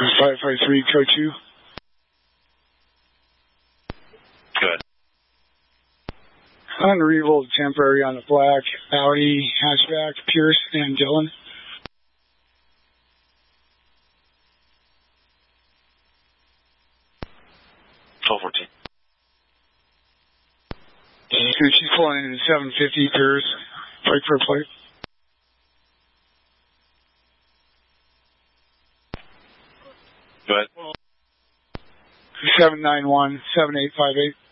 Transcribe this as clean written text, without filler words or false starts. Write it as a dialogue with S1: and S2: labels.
S1: 553, code 2.
S2: Good.
S1: On revolt temporary on the black Audi hatchback, Pierce and Dillon.
S2: 1214.
S1: She's pulling into 750 Pierce. Break for a plate.
S2: Go ahead.
S1: 791-7858.